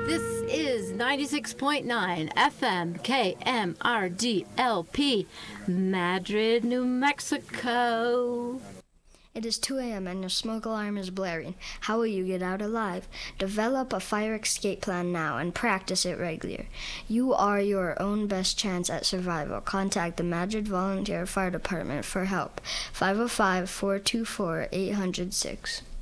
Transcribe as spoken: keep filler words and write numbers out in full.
This is ninety-six point nine F M K M R D L P, Madrid, New Mexico. It is two a.m. and your smoke alarm is blaring. How will you get out alive? Develop a fire escape plan now and practice it regular. You are your own best chance at survival. Contact the Madrid Volunteer Fire Department for help. five oh five, four two four, eight oh six.